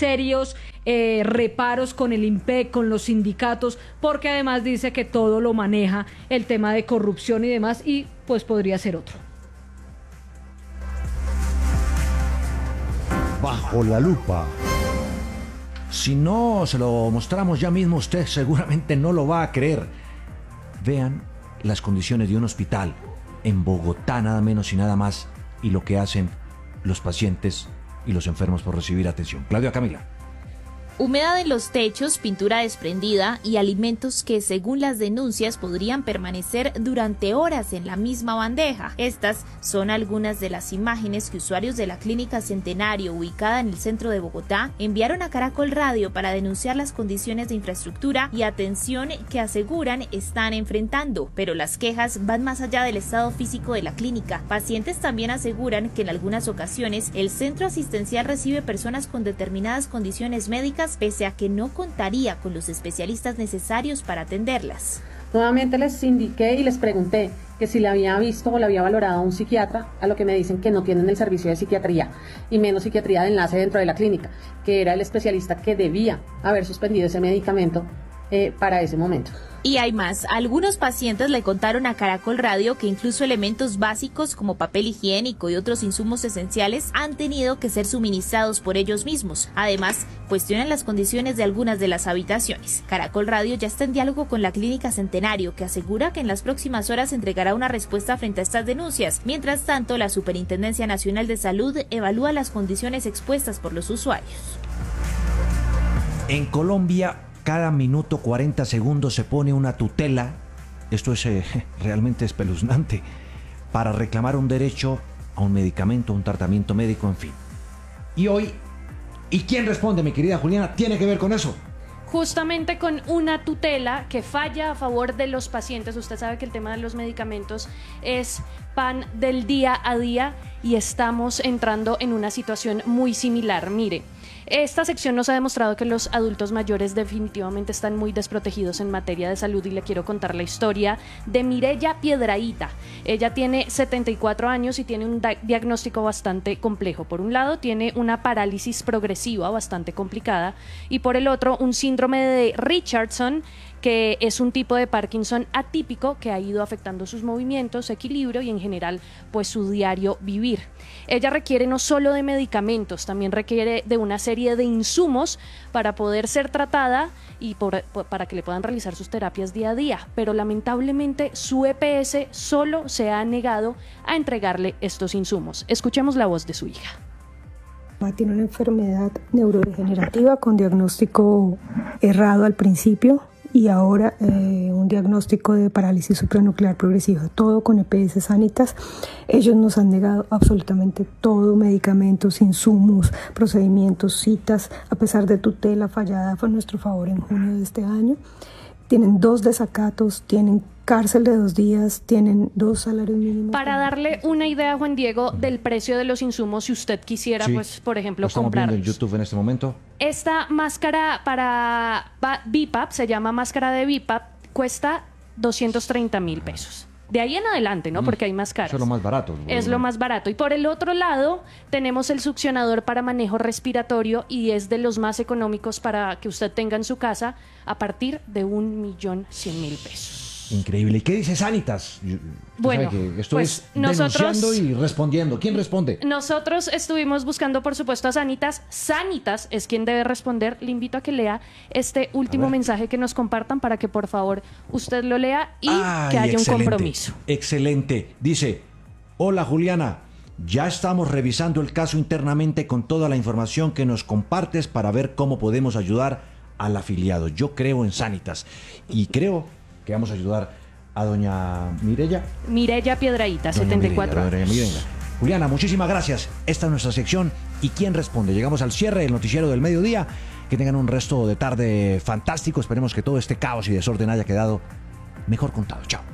serios reparos con el INPEC, con los sindicatos, porque además dice que todo lo maneja el tema de corrupción y demás, y pues podría ser otro. Bajo la lupa. Si no se lo mostramos ya mismo, usted seguramente no lo va a creer. Vean las condiciones de un hospital en Bogotá, nada menos y nada más, y lo que hacen los pacientes y los enfermos por recibir atención. Claudia Camila. Humedad en los techos, pintura desprendida y alimentos que, según las denuncias, podrían permanecer durante horas en la misma bandeja. Estas son algunas de las imágenes que usuarios de la Clínica Centenario, ubicada en el centro de Bogotá, enviaron a Caracol Radio para denunciar las condiciones de infraestructura y atención que aseguran están enfrentando. Pero las quejas van más allá del estado físico de la clínica. Pacientes también aseguran que en algunas ocasiones el centro asistencial recibe personas con determinadas condiciones médicas, pese a que no contaría con los especialistas necesarios para atenderlas. Nuevamente les indiqué y les pregunté que si le había visto o le había valorado a un psiquiatra, a lo que me dicen que no tienen el servicio de psiquiatría y menos psiquiatría de enlace dentro de la clínica, que era el especialista que debía haber suspendido ese medicamento para ese momento. Y hay más. Algunos pacientes le contaron a Caracol Radio que incluso elementos básicos como papel higiénico y otros insumos esenciales han tenido que ser suministrados por ellos mismos. Además, cuestionan las condiciones de algunas de las habitaciones. Caracol Radio ya está en diálogo con la Clínica Centenario, que asegura que en las próximas horas entregará una respuesta frente a estas denuncias. Mientras tanto, la Superintendencia Nacional de Salud evalúa las condiciones expuestas por los usuarios. En Colombia, cada minuto 40 segundos se pone una tutela, esto es realmente espeluznante, para reclamar un derecho a un medicamento, a un tratamiento médico, en fin. Y hoy, ¿y quién responde, mi querida Juliana? ¿Tiene que ver con eso? Justamente con una tutela que falla a favor de los pacientes. Usted sabe que el tema de los medicamentos es pan del día a día y estamos entrando en una situación muy similar. Mire, esta sección nos ha demostrado que los adultos mayores definitivamente están muy desprotegidos en materia de salud y le quiero contar la historia de Mireya Piedrahita. Ella tiene 74 años y tiene un diagnóstico bastante complejo. Por un lado, tiene una parálisis progresiva bastante complicada y por el otro, un síndrome de Richardson, que es un tipo de Parkinson atípico que ha ido afectando sus movimientos, equilibrio y en general pues su diario vivir. Ella requiere no solo de medicamentos, también requiere de una serie de insumos para poder ser tratada y para que le puedan realizar sus terapias día a día, pero lamentablemente su EPS solo se ha negado a entregarle estos insumos. Escuchemos la voz de su hija. Tiene una enfermedad neurodegenerativa con diagnóstico errado al principio y ahora un diagnóstico de parálisis supranuclear progresiva, todo con EPS Sanitas. Ellos nos han negado absolutamente todo, medicamentos, insumos, procedimientos, citas, a pesar de tutela fallada fue a nuestro favor en junio de este año. Tienen 2 desacatos, tienen cárcel de 2 días, tienen 2 salarios mínimos. Para darle una idea, Juan Diego, del precio de los insumos, si usted quisiera, sí, pues, por ejemplo, comprarlos. Estamos viendo en YouTube en este momento. Esta máscara para BiPAP, se llama máscara de BiPAP, cuesta 230,000 pesos. De ahí en adelante, ¿no? Porque hay más caras. Eso es lo más barato. Es lo más barato. Y por el otro lado, tenemos el succionador para manejo respiratorio y es de los más económicos para que usted tenga en su casa a partir de 1,100,000 pesos. Increíble. ¿Y qué dice Sanitas? Bueno, que esto pues es denunciando y respondiendo. ¿Quién responde? Nosotros estuvimos buscando, por supuesto, a Sanitas. Sanitas es quien debe responder. Le invito a que lea este último mensaje que nos compartan para que, por favor, usted lo lea y que haya un compromiso. Excelente. Dice, hola Juliana, ya estamos revisando el caso internamente con toda la información que nos compartes para ver cómo podemos ayudar al afiliado. Yo creo en Sanitas y creo que vamos a ayudar a doña Mireya. Mireya Piedrahita, 74 años. Juliana, muchísimas gracias. Esta es nuestra sección ¿Y quién responde? Llegamos al cierre del noticiero del mediodía. Que tengan un resto de tarde fantástico. Esperemos que todo este caos y desorden haya quedado mejor contado. Chao.